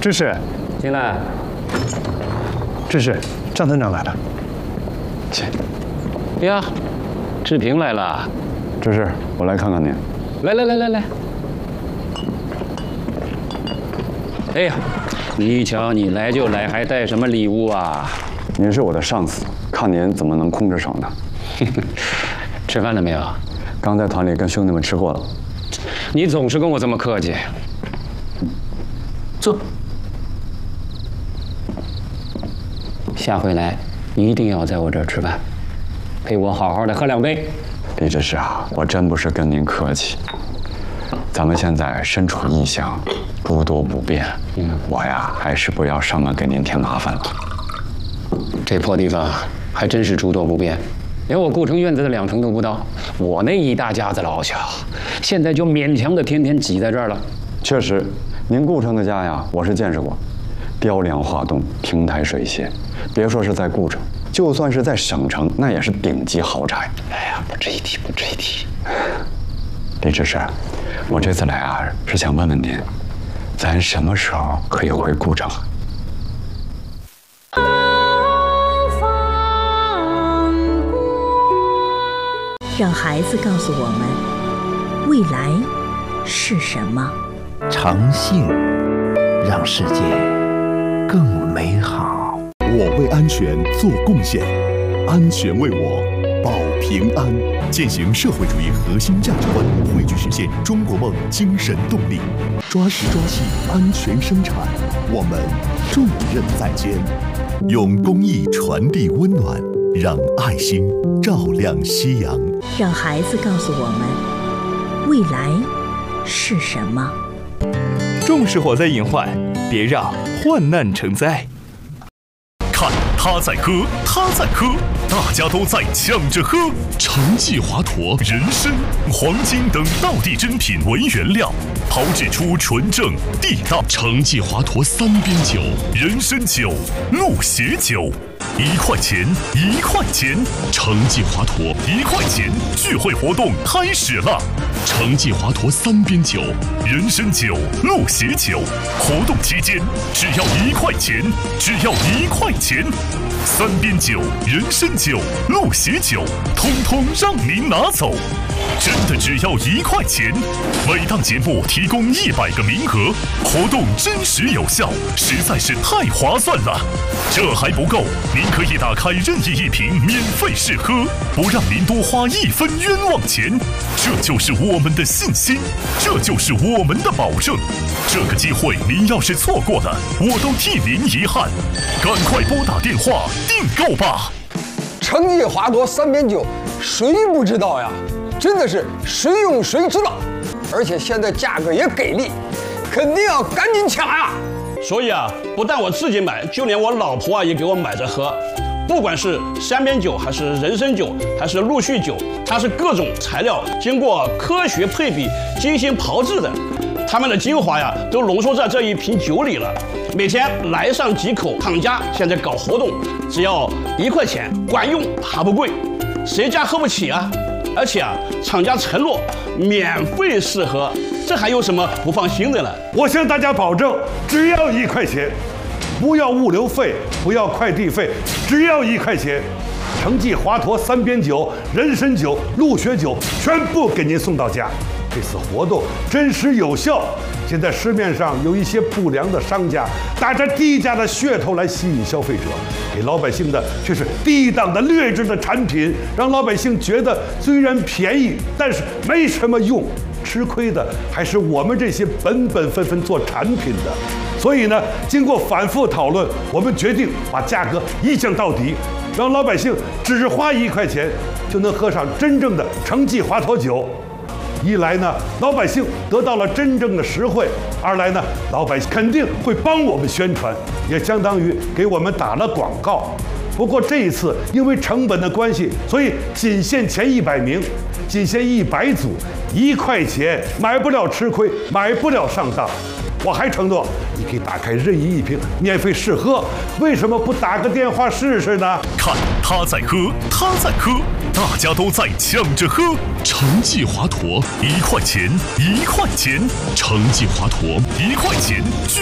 知识， 进来。 知识，张村长来了。请。 呀，志平来了。 知识，我来看看您。 来。哎呀，你瞧你来就来，还带什么礼物啊？ 您是我的上司，看您怎么能空着手呢？ 吃饭了没有？ 刚在团里跟兄弟们吃过了。 你总是跟我这么客气。坐。下回来你一定要在我这儿吃饭，陪我好好的喝2杯。 李知识啊，我真不是跟您客气。咱们现在身处异乡，诸多不便，我呀还是不要上门给您添麻烦了。 这破地方还真是诸多不便，连我顾城院子的2成都不到。我那一大家子老小，现在就勉强的天天挤在这儿了。 确实，您顾城的家呀，我是见识过，雕梁画栋，亭台水榭。别说是在顾城，就算是在省城，那也是顶级豪宅。 哎呀，不值一提。 李知识，我这次来啊，是想问问您，咱什么时候可以回顾城？ 让孩子告诉我们，未来是什么？ 诚信让世界更美好。 我为安全做贡献，安全为我保平安。践行社会主义核心价值观，汇聚实现中国梦精神动力。抓实抓细，安全生产，我们重任在肩。用公益传递温暖，让爱心照亮夕阳。 让孩子告诉我们，未来是什么？ 重视火灾隐患，别让患难成灾。 看他在喝，大家都在抢着喝。成绩华佗、人参、黄金等道地珍品为原料，炮制出纯正地道成绩华佗3边酒、人参酒、鹿血酒。1块钱，成绩华佗1块钱聚会活动开始了！成绩华佗3边酒、人参酒、鹿血酒，活动期间只要1块钱，3边酒、人参酒、鹿血酒，通通让您拿走，真的只要1块钱。每档节目提供100个名额，活动真实有效，实在是太划算了。这还不够，您可以打开任意一瓶免费试喝，不让您多花1分冤枉钱。这就是我们的信心，这就是我们的保证。这个机会您要是错过了，我都替您遗憾。赶快拨打电话订购吧！ 成绩华佗3边酒，谁不知道呀？真的是谁用谁知道，而且现在价格也给力，肯定要赶紧抢呀！ 所以啊，不但我自己买，就连我老婆啊也给我买着喝。不管是3边酒，还是人参酒，还是陆续酒，它是各种材料经过科学配比、精心炮制的，它们的精华呀都浓缩在这一瓶酒里了。每天来上几口，厂家现在搞活动，只要1块钱，管用还不贵，谁家喝不起啊？而且啊，厂家承诺免费试喝，这还有什么不放心的呢？ 我向大家保证，只要1块钱，不要物流费，不要快递费，只要1块钱。成绩华佗3边酒、人参酒、鹿血酒全部给您送到家。这次活动真实有效。现在市面上有一些不良的商家，打着低价的噱头来吸引消费者，给老百姓的却是低档的劣质的产品，让老百姓觉得虽然便宜，但是没什么用。吃亏的还是我们这些本分做产品的。所以呢，经过反复讨论，我们决定把价格一降到底，让老百姓只花1块钱就能喝上真正的成绩华佗酒。一来呢，老百姓得到了真正的实惠；二来呢，老百姓肯定会帮我们宣传，也相当于给我们打了广告。不过这一次因为成本的关系，所以仅限前100名，仅限100组，1块钱买不了吃亏，买不了上当。我还承诺，你可以打开任意一瓶免费试喝，为什么不打个电话试试呢？ 看他在喝，大家都在抢着喝。成绩华佗1块钱，成绩华佗1块钱。